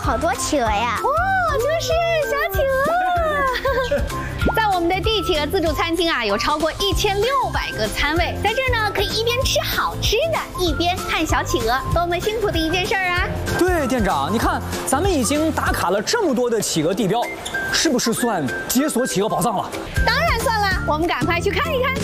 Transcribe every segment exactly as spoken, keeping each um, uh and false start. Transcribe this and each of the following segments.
好多企鹅呀！ 哦，就是小企鹅。在我们的地企鹅自助餐厅啊，有超过一千六百个餐位，在这儿呢，可以一边吃好吃的，一边看小企鹅，多么幸福的一件事儿啊！ 对，店长，你看咱们已经打卡了这么多的企鹅地标，是不是算解锁企鹅宝藏了？ 当然算了，我们赶快去看一看。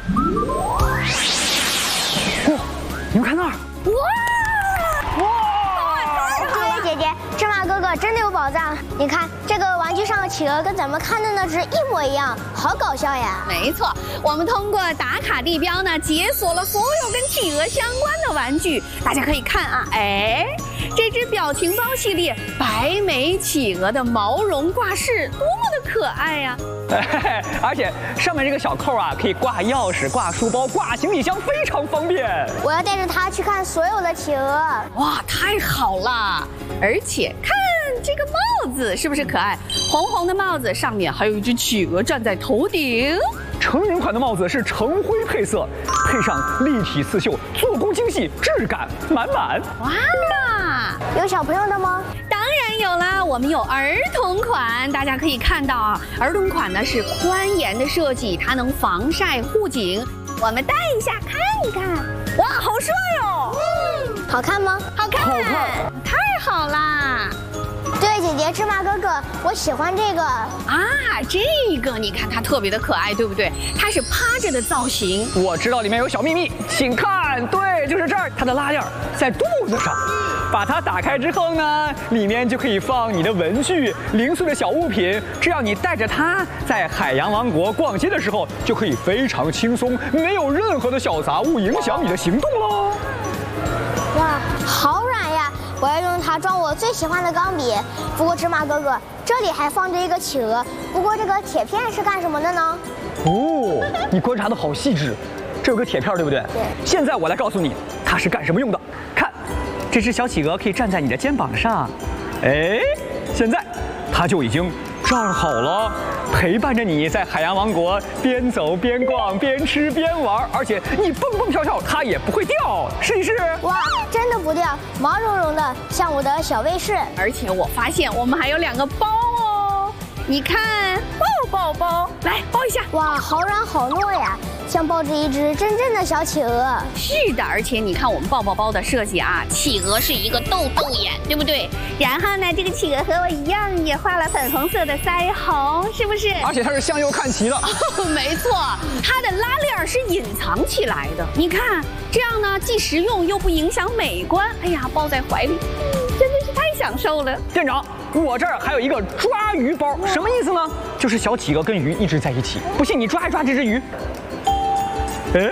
哇，你们看那儿！ 哇！哇！对，姐姐，芝麻哥哥真的有宝藏。你看这个玩具上的企鹅跟咱们看的那只一模一样，好搞笑呀！ 没错，我们通过打卡地标呢，解锁了所有跟企鹅相关的玩具。大家可以看啊，哎，这只表情包系列白眉企鹅的毛绒挂饰，多么的可爱呀！ 而且上面这个小扣啊，可以挂钥匙、挂书包、挂行李箱，非常方便。 我要带着它去看所有的企鹅。 哇，太好了！而且看这个帽子是不是可爱？红红的帽子上面还有一只企鹅站在头顶。 成人款的帽子是橙灰配色，配上立体刺绣，做工精细，质感满满。 哇！ 有小朋友的吗？ 当然有啦，我们有儿童款，大家可以看到啊，儿童款呢是宽檐的设计，它能防晒护颈。我们戴一下看一看，哇，好帅哦！ 好看吗？ 好看，好看，太好啦！ 对，姐姐，芝麻哥哥，我喜欢这个啊，这个你看它特别的可爱，对不对？它是趴着的造型。 我知道里面有小秘密，请看，对，就是这儿，它的拉链在肚子上。把它打开之后呢，里面就可以放你的文具、零碎的小物品，这样你带着它在海洋王国逛街的时候，就可以非常轻松，没有任何的小杂物影响你的行动喽。 哇，好软呀！我要用它装我最喜欢的钢笔。不过芝麻哥哥，这里还放着一个企鹅，不过这个铁片是干什么的呢？ 哦，你观察的好细致，这有个铁片，对不对？ 对。 现在我来告诉你，它是干什么用的。看。这只小企鹅可以站在你的肩膀上，哎，现在它就已经站好了，陪伴着你在海洋王国边走边逛，边吃边玩，而且你蹦蹦跳跳，它也不会掉，试一试。 哇，真的不掉，毛茸茸的，像我的小卫士。 而且我发现我们还有两个包哦，你看，抱抱包，来抱一下。 哇，好软好糯呀，像抱着一只真正的小企鹅。 是的，而且你看我们抱抱包的设计啊，企鹅是一个豆豆眼，对不对？然后呢，这个企鹅和我一样，也画了粉红色的腮红，是不是？ 而且它是向右看齐的。 没错，它的拉链是隐藏起来的。你看，这样呢，既实用又不影响美观。哎呀，抱在怀里，嗯，真的是太享受了。 店长，我这儿还有一个抓鱼包，什么意思呢？就是小企鹅跟鱼一直在一起。不信你抓一抓这只鱼。哎，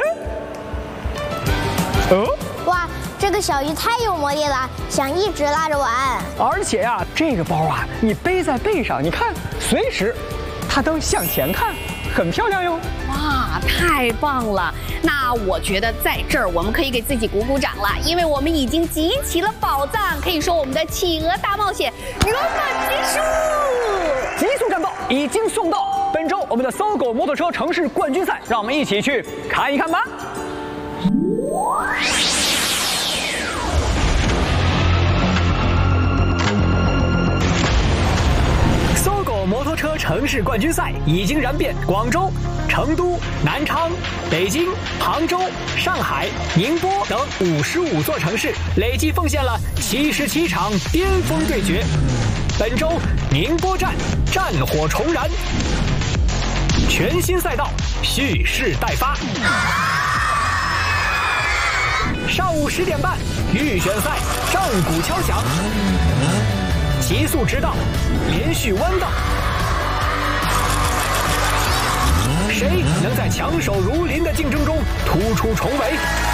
哦， 哇，这个小鱼太有魔力了，想一直拉着玩。 而且呀、啊，这个包啊，你背在背上，你看，随时它都向前看，很漂亮哟。 哇，太棒了！那我觉得在这儿我们可以给自己鼓鼓掌了，因为我们已经集齐了宝藏，可以说我们的企鹅大冒险圆满结束。 极速战报已经送到。本周我们的搜狗摩托车城市冠军赛，让我们一起去看一看吧。搜狗摩托车城市冠军赛已经燃遍广州、成都、南昌、北京、杭州、上海、宁波等五十五座城市，累计奉献了七十七场巅峰对决。本周宁波站战火重燃，全新赛道蓄势待发。上午十点半，预选赛战鼓敲响，极速直道，连续弯道，谁能在强手如林的竞争中突出重围？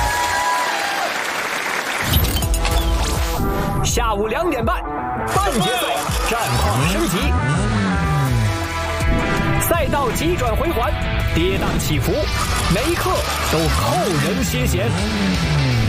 下午两点半，半决赛战况升级，赛道急转回环，跌宕起伏，每一刻都扣人心弦。